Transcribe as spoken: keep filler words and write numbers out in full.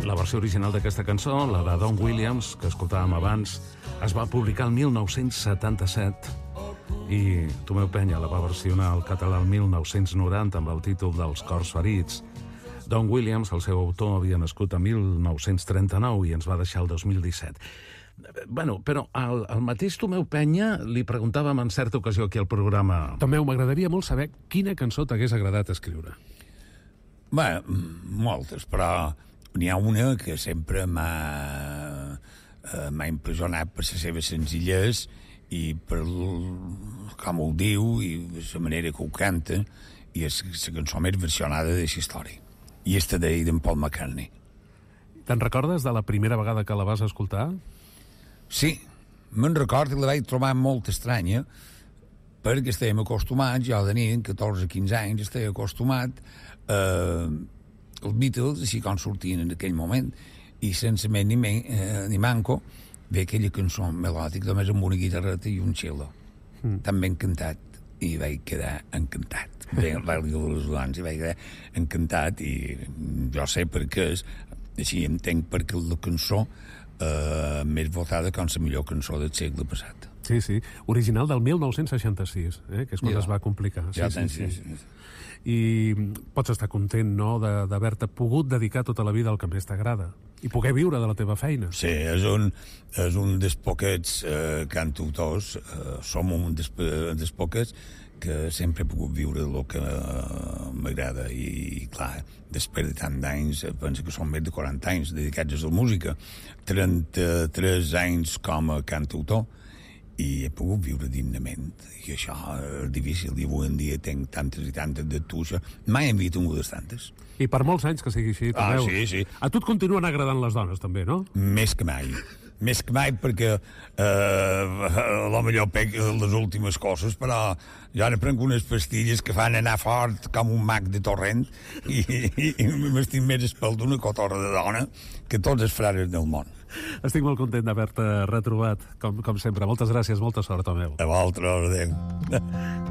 La versió original d'aquesta cançó, la de Don Williams, que escoltàvem abans, es va publicar el mil nou-cents setanta-set i Tomeu Penya la va versionar al català el mil nou-cents noranta amb el títol dels Cors Ferits. Don Williams, el seu autor, havia nascut a mil nou-cents trenta-nou i ens va deixar el dos mil disset. Bueno, però al, al mateix Tomeu Penya li preguntàvem en certa ocasió aquí al programa... Tomeu, m'agradaria molt saber quina cançó t'hagués agradat escriure. Bé, moltes, però n'hi ha una que sempre m'ha eh, m'ha impressionat per la seva senzillesa i per com ho diu i la manera que ho canta, i és la cançó més versionada de la història. I esta d'en Paul McCartney. Te'n recordes de la primera vegada que la vas escoltar? Sí, me'n recordo que la vaig trobar molt estranya, perquè estàvem acostumats, jo de nit, catorze o quinze anys, estava acostumat eh, els Beatles, així com sortien en aquell moment, i sense més ni, men, eh, ni manco, ve aquella cançó melòdica, només amb una guitarreta i un cello. Mm. Tan ben cantat, i vaig quedar encantat. Ve l'Àliga de les Duans, i vaig quedar encantat, i jo sé per què és, així entenc perquè la cançó Uh, més votada com la millor cançó del segle passat. Sí, sí. Original del mil nou-cents seixanta-sis, eh? Que és quan ja. es va complicar. Ja sí, sí, sí, sí. I pots estar content, no?, d'haver-te pogut dedicar tota la vida al que més t'agrada i poder viure de la teva feina. Sí, és un, és un dels poquets eh, cantautors, eh, som un dels, dels poquets que sempre he pogut viure del que uh, m'agrada i, i clar, després de tant d'anys, penso que són més de quaranta anys dedicats a la música, trenta-tres anys com a cantautor, i he pogut viure dignament, i això és difícil, i avui en dia tenc tantes i tantes de tuixa, mai hem vist tingudes tantes. I per molts anys que sigui així, ah, també. Sí, sí. A tu et continuen agradant les dones, també, no? Més que mai. Més que mai, perquè eh, a lo millor pec les últimes coses, però jo ara prenc unes pastilles que fan anar fort com un mag de torrent i, i, i m'estic més espel d'una cotorra de dona que tots els frares del món. Estic molt content d'haver-te retrobat, com, com sempre. Moltes gràcies, molta sort, Tomeu. A vosaltres, adéu.